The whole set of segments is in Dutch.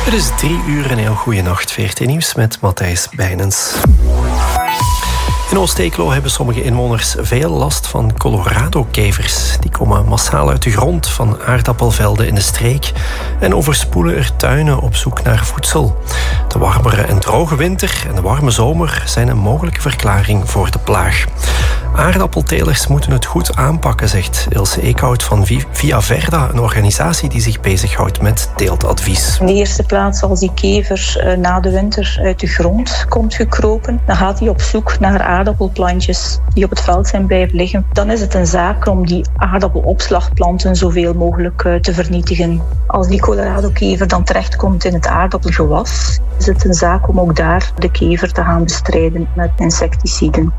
Het is 3:00 en heel goede nacht. VRT Nieuws met Matthijs Bijnens. In Oost-Eeklo hebben sommige inwoners veel last van Colorado-kevers. Die komen massaal uit de grond van aardappelvelden in de streek en overspoelen er tuinen op zoek naar voedsel. De warmere en droge winter en de warme zomer zijn een mogelijke verklaring voor de plaag. Aardappeltelers moeten het goed aanpakken, zegt Ilse Eekhout van Via Verda, een organisatie die zich bezighoudt met teeltadvies. In de eerste plaats, als die kever na de winter uit de grond komt gekropen, dan gaat hij op zoek naar aardappelplantjes die op het veld zijn blijven liggen. Dan is het een zaak om die aardappelopslagplanten zoveel mogelijk te vernietigen. Als die Colorado-kever dan terechtkomt in het aardappelgewas, is het een zaak om ook daar de kever te gaan bestrijden met insecticiden.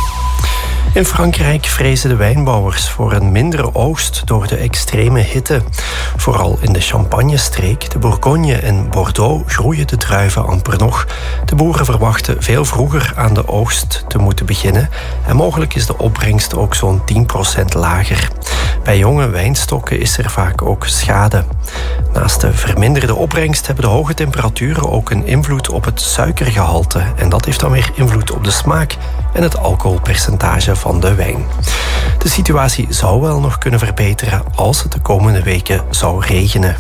In Frankrijk vrezen de wijnbouwers voor een mindere oogst door de extreme hitte. Vooral in de Champagne-streek, de Bourgogne en Bordeaux groeien de druiven amper nog. De boeren verwachten veel vroeger aan de oogst te moeten beginnen en mogelijk is de opbrengst ook zo'n 10% lager. Bij jonge wijnstokken is er vaak ook schade. Naast de verminderde opbrengst hebben de hoge temperaturen ook een invloed op het suikergehalte en dat heeft dan weer invloed op de smaak en het alcoholpercentage van de wijn. De situatie zou wel nog kunnen verbeteren als het de komende weken zou regenen.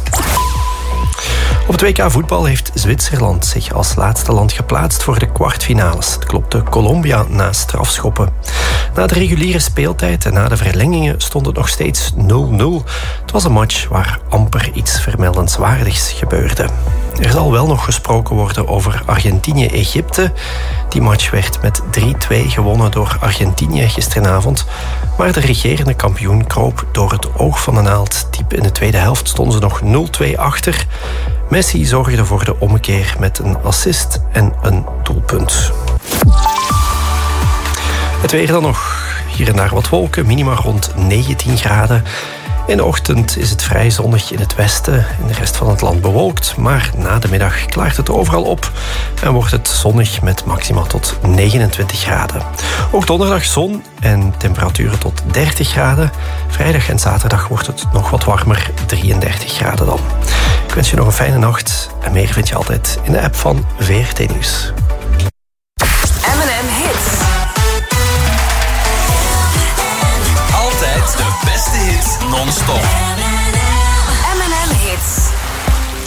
Op het WK voetbal heeft Zwitserland zich als laatste land geplaatst voor de kwartfinales. Het klopte Colombia na strafschoppen. Na de reguliere speeltijd en na de verlengingen stond het nog steeds 0-0. Het was een match waar amper iets vermeldenswaardigs gebeurde. Er zal wel nog gesproken worden over Argentinië-Egypte. Die match werd met 3-2 gewonnen door Argentinië gisteravond. Maar de regerende kampioen kroop door het oog van de naald. Diep in de tweede helft stonden ze nog 0-2 achter. Messi zorgde voor de ommekeer met een assist en een doelpunt. Het weer dan nog. Hier en daar wat wolken, minima rond 19 graden. In de ochtend is het vrij zonnig in het westen. In de rest van het land bewolkt. Maar na de middag klaart het overal op. En wordt het zonnig met maxima tot 29 graden. Ook donderdag zon en temperaturen tot 30 graden. Vrijdag en zaterdag wordt het nog wat warmer. 33 graden dan. Ik wens je nog een fijne nacht. En meer vind je altijd in de app van VRT Nieuws. M&M Hits. Altijd de beste hits non-stop.